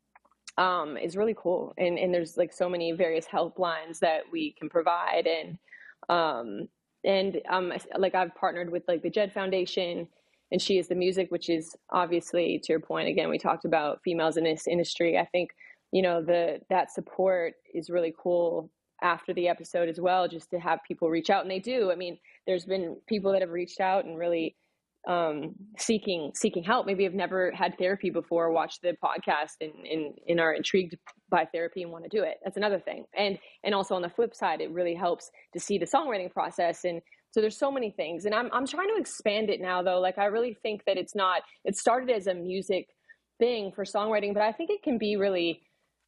um, is really cool. And, and there's like so many various helplines that we can provide. And, um, and, um, like I've partnered with like the Jed Foundation, and She Is the Music, which is obviously, to your point, again, we talked about females in this industry. I think, you know, the, that support is really cool after the episode as well, just to have people reach out. And they do. I mean, there's been people that have reached out and really, um, seeking seeking help. Maybe have never had therapy before, watched the podcast and, and, and are intrigued by therapy and want to do it. That's another thing. And and also on the flip side, it really helps to see the songwriting process. And so there's so many things. And I'm I'm trying to expand it now, though. Like I really think that it's not, it started as a music thing for songwriting, but I think it can be really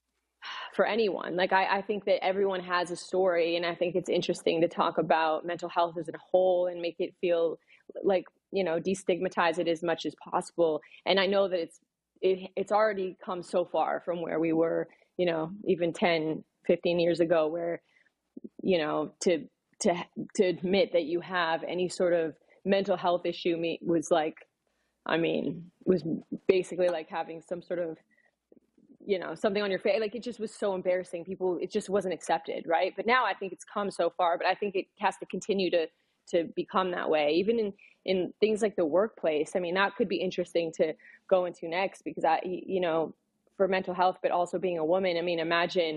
for anyone. Like I, I think that everyone has a story, and I think it's interesting to talk about mental health as a whole and make it feel like, you know, destigmatize it as much as possible. And I know that it's it, it's already come so far from where we were, you know, even ten, fifteen years ago, where, you know, to to to admit that you have any sort of mental health issue was like, I mean, was basically like having some sort of, you know, something on your face. Like it just was so embarrassing. People, it just wasn't accepted, right? But now I think it's come so far, but I think it has to continue to to become that way, even in in things like the workplace. I mean, that could be interesting to go into next, because I, you know, for mental health, but also being a woman. I mean, imagine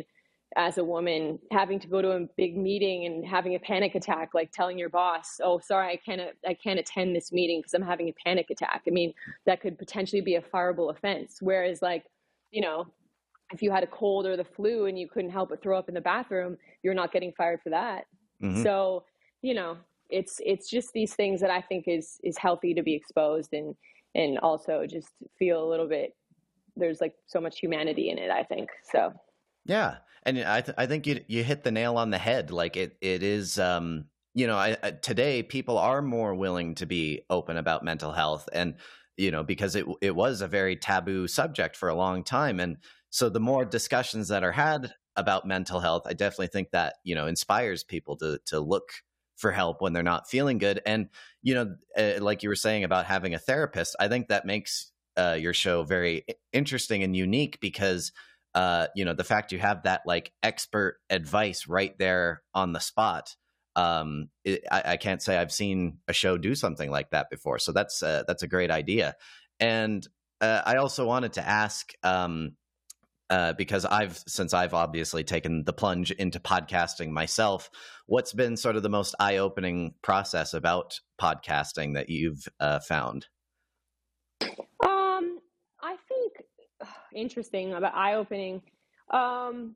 as a woman, having to go to a big meeting and having a panic attack, like telling your boss, oh, sorry, I can't, I can't attend this meeting because I'm having a panic attack. I mean, that could potentially be a fireable offense. Whereas like, you know, if you had a cold or the flu and you couldn't help but throw up in the bathroom, you're not getting fired for that. Mm-hmm. So, you know, it's, it's just these things that I think is, is healthy to be exposed, and, and also just feel a little bit, there's like so much humanity in it, I think. So. Yeah. And I, th- I think you, you hit the nail on the head. Like it, it is, um, you know, I, I, today people are more willing to be open about mental health, and, you know, because it, it was a very taboo subject for a long time. And so the more discussions that are had about mental health, I definitely think that, you know, inspires people to, to look for help when they're not feeling good. And, you know, uh, like you were saying about having a therapist, I think that makes uh, your show very interesting and unique, because Uh, you know, the fact you have that like expert advice right there on the spot. Um, it, I, I can't say I've seen a show do something like that before. So that's uh, that's a great idea. And uh, I also wanted to ask, um, uh, because I've since I've obviously taken the plunge into podcasting myself, what's been sort of the most eye-opening process about podcasting that you've uh, found? Um, I think. Interesting about eye-opening. Um,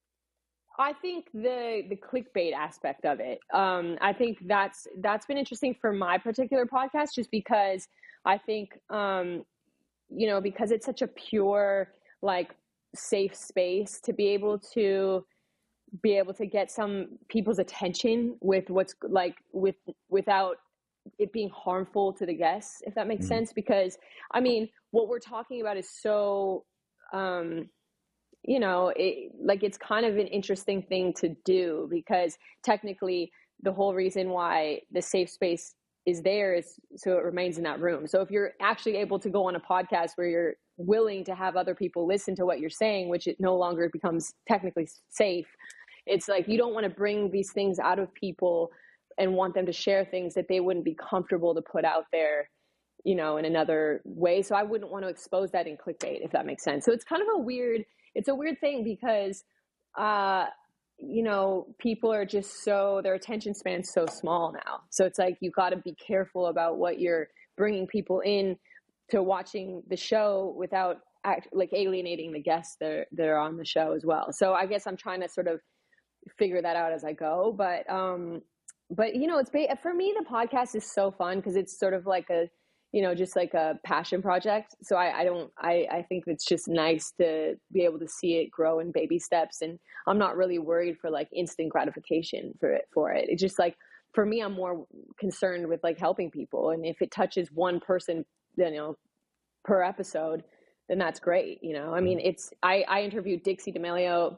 I think the the clickbait aspect of it. Um, I think that's that's been interesting for my particular podcast, just because I think um, you know, because it's such a pure, like, safe space to be able to be able to get some people's attention with what's like with without it being harmful to the guests, if that makes mm-hmm. sense. Because I mean, what we're talking about is so, um, you know, it, like it's kind of an interesting thing to do, because technically the whole reason why the safe space is there is so it remains in that room. So if you're actually able to go on a podcast where you're willing to have other people listen to what you're saying, which it no longer becomes technically safe, it's like you don't want to bring these things out of people and want them to share things that they wouldn't be comfortable to put out there, you know, in another way. So I wouldn't want to expose that in clickbait, if that makes sense. So it's kind of a weird, it's a weird thing, because, uh, you know, people are just so, their attention span's so small now. So it's like, you got to be careful about what you're bringing people in to watching the show without act, like alienating the guests that are, that are on the show as well. So I guess I'm trying to sort of figure that out as I go. But, um, but you know, it's for me, the podcast is so fun because it's sort of like a, you know, just like a passion project. So I, I don't, I, I think it's just nice to be able to see it grow in baby steps. And I'm not really worried for like instant gratification for it, for it. It's just like, for me, I'm more concerned with like helping people. And if it touches one person, you know, per episode, then that's great. You know, I mean, it's, I, I interviewed Dixie D'Amelio,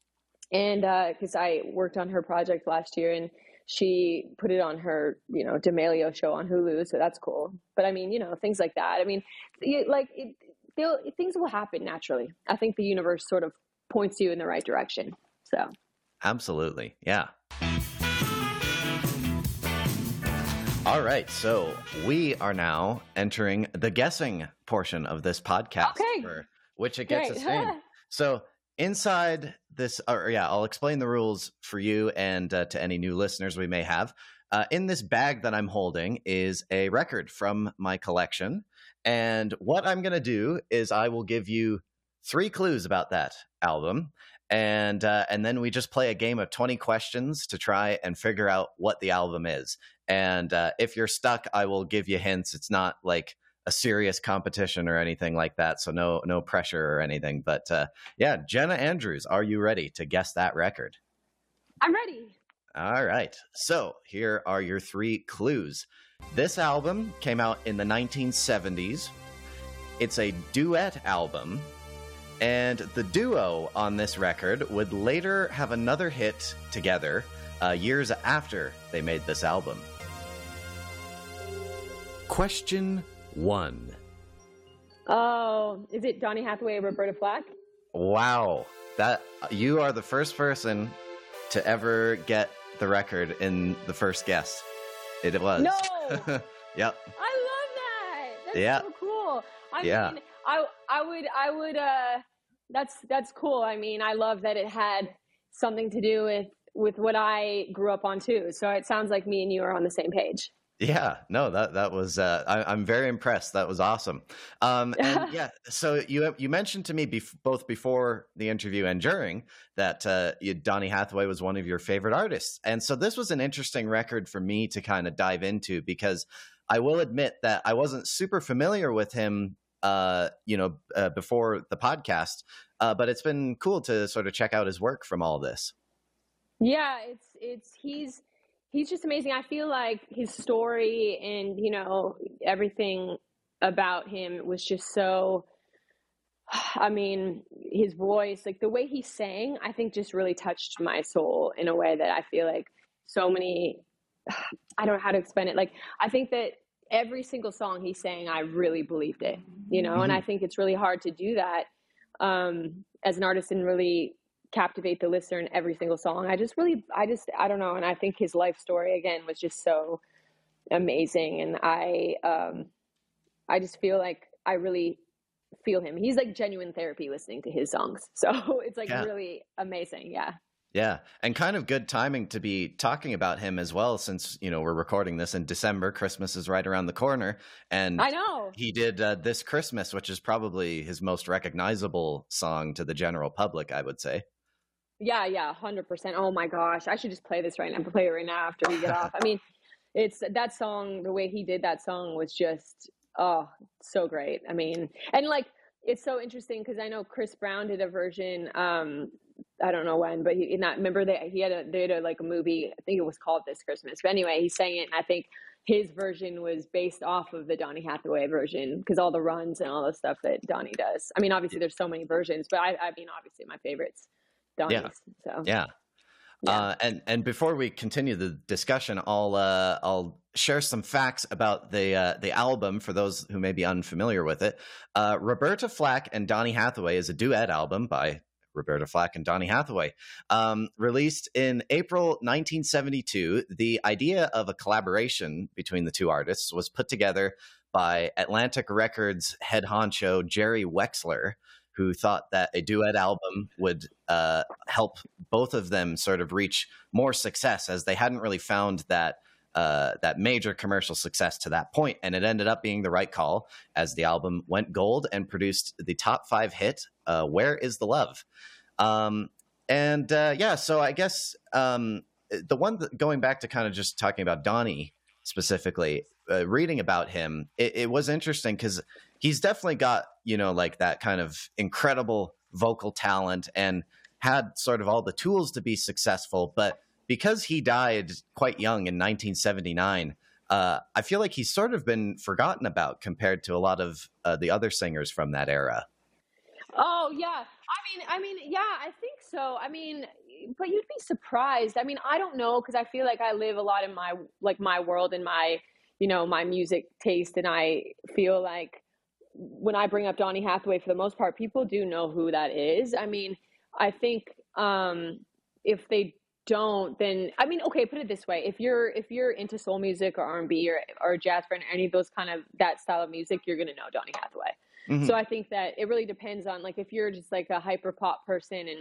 and uh, cause I worked on her project last year, and she put it on her, you know, D'Amelio show on Hulu. So that's cool. But I mean, you know, things like that. I mean, like it, they'll, things will happen naturally. I think the universe sort of points you in the right direction. So. Absolutely. Yeah. All right. So we are now entering the guessing portion of this podcast, okay. for which it gets us in. So inside this, or yeah, I'll explain the rules for you and uh, to any new listeners we may have. Uh, in this bag that I'm holding is a record from my collection. And what I'm going to do is I will give you three clues about that album. And uh, and then we just play a game of twenty questions to try and figure out what the album is. And uh, if you're stuck, I will give you hints. It's not like a serious competition or anything like that. So no no pressure or anything. But uh, yeah, Jenna Andrews, are you ready to guess that record? I'm ready. All right. So here are your three clues. This album came out in the nineteen seventies. It's a duet album. And the duo on this record would later have another hit together uh, years after they made this album. Question one. Oh, is it Donny Hathaway or Roberta Flack? Wow. That you are the first person to ever get the record in the first guess. It was. No. Yep. I love that. That's yeah. so cool. I yeah. mean, I I would I would uh that's that's cool. I mean, I love that it had something to do with with what I grew up on too. So it sounds like me and you are on the same page. Yeah, no, that that was uh, I, I'm very impressed. That was awesome. Um, and yeah, so you you mentioned to me bef- both before the interview and during that uh, you, Donny Hathaway was one of your favorite artists, and so this was an interesting record for me to kind of dive into, because I will admit that I wasn't super familiar with him, uh, you know, uh, before the podcast, uh, but it's been cool to sort of check out his work from all this. Yeah, it's it's he's he's just amazing. I feel like his story and, you know, everything about him was just so, I mean, his voice, like the way he sang, I think just really touched my soul in a way that I feel like so many, I don't know how to explain it. Like, I think that every single song he sang, I really believed it, you know, mm-hmm. and I think it's really hard to do that um, as an artist and really captivate the listener in every single song. I just really, I just, I don't know. And I think his life story again was just so amazing. And I, um, I just feel like I really feel him. He's like genuine therapy listening to his songs. So it's like yeah. really amazing. Yeah. Yeah. And kind of good timing to be talking about him as well, since, you know, we're recording this in December. Christmas is right around the corner. And I know he did uh, This Christmas, which is probably his most recognizable song to the general public, I would say. Yeah, yeah, one hundred percent. Oh my gosh, I should just play this right now. Play it right now after we get off. I mean, it's that song, the way he did that song was just, oh, so great. I mean, and like, it's so interesting because I know Chris Brown did a version, um, I don't know when, but he not remember that he had a, they had a, like a movie, I think it was called This Christmas. But anyway, he sang it, and I think his version was based off of the Donny Hathaway version because all the runs and all the stuff that Donny does. I mean, obviously there's so many versions, but I, I mean, obviously my favorites. Donny's, yeah. So. Yeah. Yeah. Uh, and and before we continue the discussion, I'll uh, I'll share some facts about the uh, the album for those who may be unfamiliar with it. Uh, Roberta Flack and Donny Hathaway is a duet album by Roberta Flack and Donny Hathaway, um, released in April nineteen seventy-two. The idea of a collaboration between the two artists was put together by Atlantic Records head honcho Jerry Wexler, who thought that a duet album would uh, help both of them sort of reach more success, as they hadn't really found that uh, that major commercial success to that point. And it ended up being the right call, as the album went gold and produced the top five hit, uh, Where Is the Love? Um, and uh, yeah, so I guess um, the one that, going back to kind of just talking about Donny specifically, uh, reading about him, it, it was interesting because he's definitely got, you know, like that kind of incredible vocal talent and had sort of all the tools to be successful. But because he died quite young in nineteen seventy-nine, uh, I feel like he's sort of been forgotten about compared to a lot of uh, the other singers from that era. Oh, yeah. I mean, I mean, yeah, I think so. I mean, but you'd be surprised. I mean, I don't know, because I feel like I live a lot in my, like my world and my, you know, my music taste. And I feel like when I bring up Donny Hathaway, for the most part, people do know who that is. I mean, I think um, if they don't, then, I mean, okay, put it this way. If you're, if you're into soul music or R and B or, or jazz band or any of those kind of, that style of music, you're going to know Donny Hathaway. Mm-hmm. So I think that it really depends on, like, if you're just like a hyper pop person and,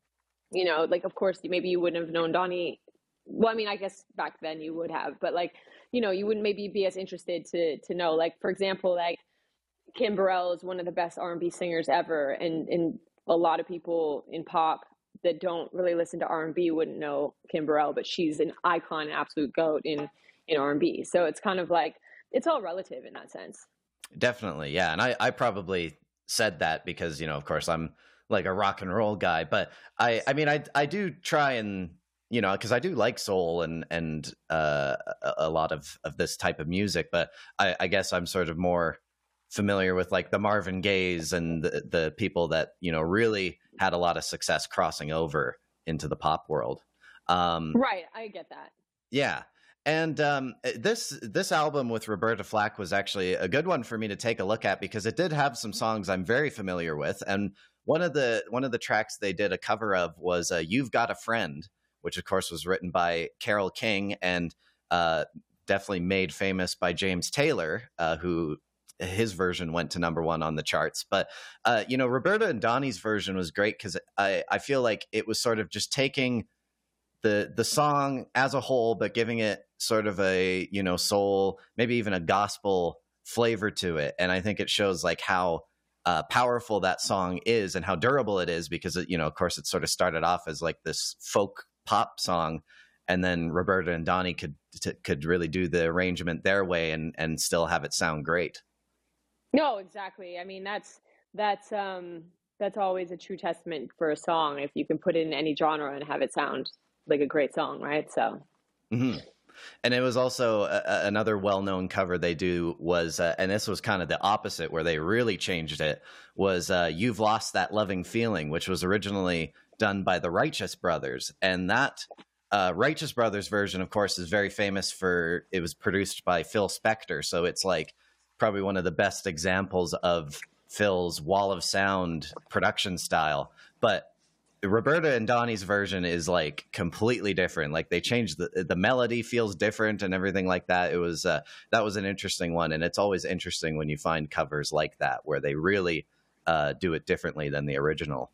you know, like, of course, maybe you wouldn't have known Donny. Well, I mean, I guess back then you would have, but like, you know, you wouldn't maybe be as interested to, to know, like, for example, like, Kim Burrell is one of the best R and B singers ever, and, and a lot of people in pop that don't really listen to R and B wouldn't know Kim Burrell, but she's an icon, an absolute goat in, in R and B. So it's kind of like, it's all relative in that sense. Definitely, yeah. And I, I probably said that because, you know, of course, I'm like a rock and roll guy, but I, I mean, I, I do try and, you know, because I do like soul and and uh, a lot of, of this type of music, but I, I guess I'm sort of more familiar with like the Marvin Gayes and the, the people that, you know, really had a lot of success crossing over into the pop world. Um, right. I get that. Yeah. And um, this this album with Roberta Flack was actually a good one for me to take a look at because it did have some songs I'm very familiar with. And one of the one of the tracks they did a cover of was uh, You've Got a Friend, which, of course, was written by Carole King and uh, definitely made famous by James Taylor, uh, who his version went to number one on the charts. But, uh, you know, Roberta and Donnie's version was great because I, I feel like it was sort of just taking the the song as a whole, but giving it sort of a, you know, soul, maybe even a gospel flavor to it. And I think it shows like how uh, powerful that song is and how durable it is because, it, you know, of course, it sort of started off as like this folk pop song. And then Roberta and Donnie could t- could really do the arrangement their way and, and still have it sound great. No, exactly. I mean, that's that's um, that's always a true testament for a song if you can put it in any genre and have it sound like a great song, right? So. Mm-hmm. And it was also a, a, another well-known cover they do was, uh, and this was kind of the opposite where they really changed it, was uh, You've Lost That Loving Feeling, which was originally done by the Righteous Brothers. And that uh, Righteous Brothers version, of course, is very famous for, it was produced by Phil Spector. So it's like probably one of the best examples of Phil's wall of sound production style. But Roberta and Donnie's version is like completely different. Like they changed the the melody feels different and everything like that. It was uh, that was an interesting one, and it's always interesting when you find covers like that where they really uh, do it differently than the original.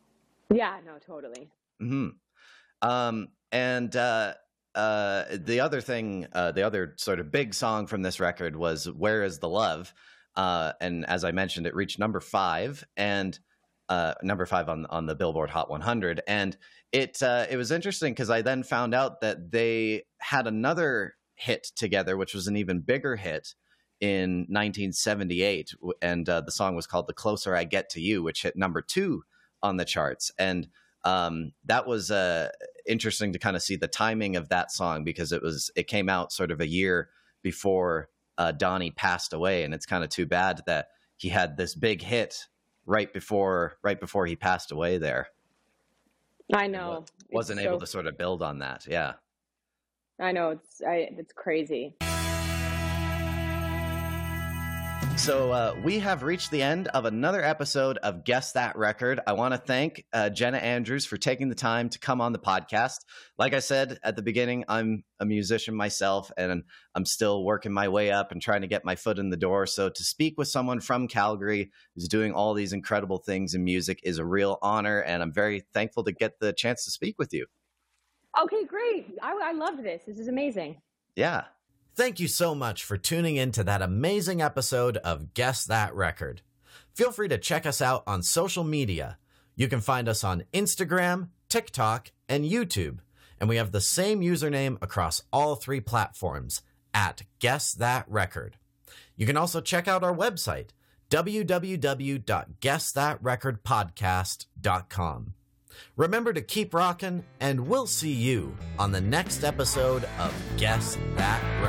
Yeah, no, totally. Mm-hmm. Um, and uh, uh, the other thing, uh, the other sort of big song from this record was "Where Is the Love," uh, and as I mentioned, it reached number five and. Uh, number five on on the Billboard Hot one hundred, and it uh, it was interesting because I then found out that they had another hit together, which was an even bigger hit in nineteen seventy-eight, and uh, the song was called "The Closer I Get to You," which hit number two on the charts, and um, that was uh, interesting to kind of see the timing of that song because it was it came out sort of a year before uh, Donnie passed away, and it's kind of too bad that he had this big hit right before right before he passed away there. I know. Wasn't it's able so, to sort of build on that. Yeah. I know. It's I, it's crazy. So uh, we have reached the end of another episode of Guess That Record. I want to thank uh, Jenna Andrews for taking the time to come on the podcast. Like I said at the beginning, I'm a musician myself, and I'm still working my way up and trying to get my foot in the door. So to speak with someone from Calgary who's doing all these incredible things in music is a real honor, and I'm very thankful to get the chance to speak with you. Okay, great. I, I love this. This is amazing. Yeah. Thank you so much for tuning in to that amazing episode of Guess That Record. Feel free to check us out on social media. You can find us on Instagram, TikTok, and YouTube. And we have the same username across all three platforms, at Guess That Record. You can also check out our website, w w w dot guess that record podcast dot com. Remember to keep rocking, and we'll see you on the next episode of Guess That Record.